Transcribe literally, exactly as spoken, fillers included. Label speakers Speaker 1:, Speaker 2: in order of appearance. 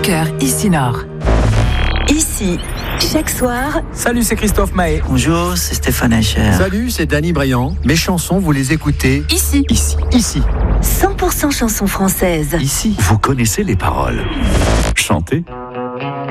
Speaker 1: cœur, ici Nord.
Speaker 2: Ici, chaque soir.
Speaker 3: Salut, c'est Christophe Mahé.
Speaker 4: Bonjour, c'est Stéphane Eicher.
Speaker 5: Salut, c'est Danny Briand. Mes chansons, vous les écoutez
Speaker 1: Ici.
Speaker 5: Ici. Ici.
Speaker 2: cent pour cent chansons françaises.
Speaker 4: Ici,
Speaker 6: vous connaissez les paroles. Chantez.